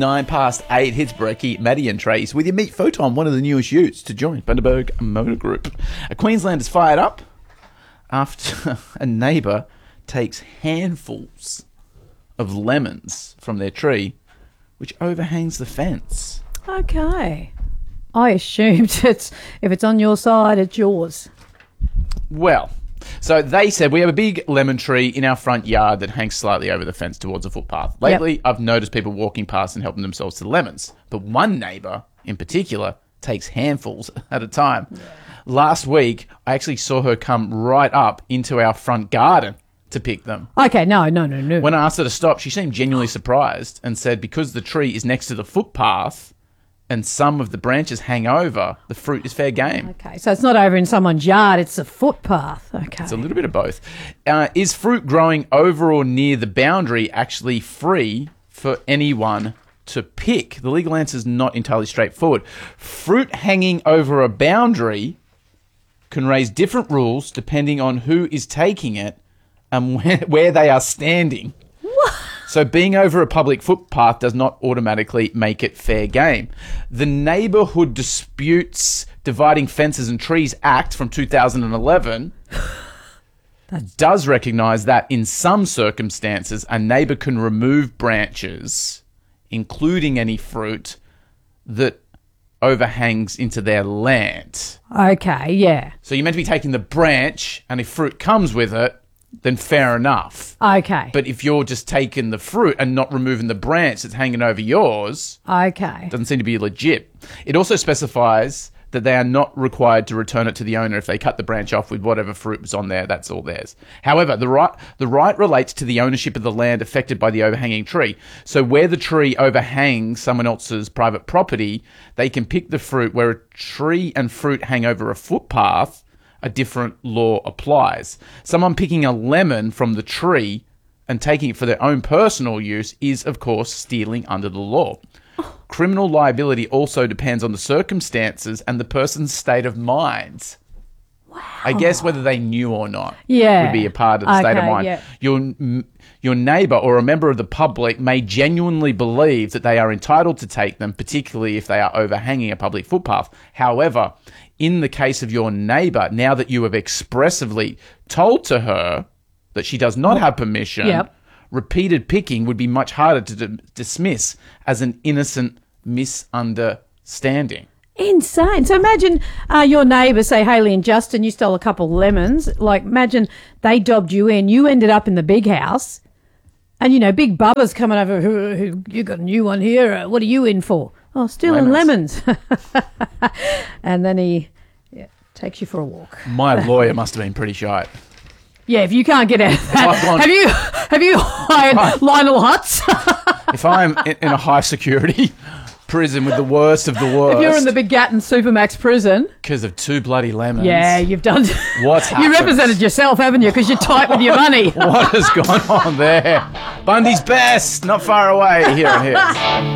8 hits Brecky, Maddie and Trace with your meet Photon, one of the newest utes to join Bundaberg Motor Group. A Queenslander's fired up after a neighbour takes handfuls of lemons from their tree, which overhangs the fence. Okay. I assumed if it's on your side, it's yours. Well, so they said, we have a big lemon tree in our front yard that hangs slightly over the fence towards a footpath. Lately, I've noticed people walking past and helping themselves to the lemons. But one neighbour, in particular, takes handfuls at a time. Yeah. Last week, I actually saw her come right up into our front garden to pick them. Okay, no. When I asked her to stop, she seemed genuinely surprised and said because the tree is next to the footpath and some of the branches hang over, the fruit is fair game. Okay, so it's not over in someone's yard, it's a footpath. Okay. It's a little bit of both. Is fruit growing over or near the boundary actually free for anyone to pick? The legal answer is not entirely straightforward. Fruit hanging over a boundary can raise different rules depending on who is taking it and where they are standing. So being over a public footpath does not automatically make it fair game. The Neighbourhood Disputes Dividing Fences and Trees Act from 2011 does recognise that in some circumstances a neighbour can remove branches, including any fruit, that overhangs into their land. Okay, yeah. So you're meant to be taking the branch, and if fruit comes with it, then fair enough. Okay. But if you're just taking the fruit and not removing the branch that's hanging over yours, okay, doesn't seem to be legit. It also specifies that they are not required to return it to the owner if they cut the branch off with whatever fruit was on there. That's all theirs. However, the right relates to the ownership of the land affected by the overhanging tree. So where the tree overhangs someone else's private property, they can pick the fruit. Where a tree and fruit hang over a footpath, a different law applies. Someone picking a lemon from the tree and taking it for their own personal use is, of course, stealing under the law. Criminal liability also depends on the circumstances and the person's state of mind. Wow. I guess whether they knew or not would be a part of the state of mind. Yeah. Your neighbour or a member of the public may genuinely believe that they are entitled to take them, particularly if they are overhanging a public footpath. However, in the case of your neighbour, now that you have expressively told to her that she does not have permission, repeated picking would be much harder to dismiss as an innocent misunderstanding. Insane. So imagine your neighbour, say Hayley and Justin, you stole a couple of lemons. Like, imagine they dobbed you in. You ended up in the big house. And, Big Bubba's coming over. You got a new one here. What are you in for? Oh, stealing lemons. And then he takes you for a walk. My lawyer must have been pretty shy. Yeah, if you can't get out of that. Have you hired Lionel Hutz? If I'm in a high security prison with the worst of the worst. If you're in the Big Gatton Supermax prison. Because of 2 bloody lemons. Yeah, you've done. What's happened? You represented yourself, haven't you? Because you're tight with your money. What has gone on there? Bundy's best. Not far away. Here and here.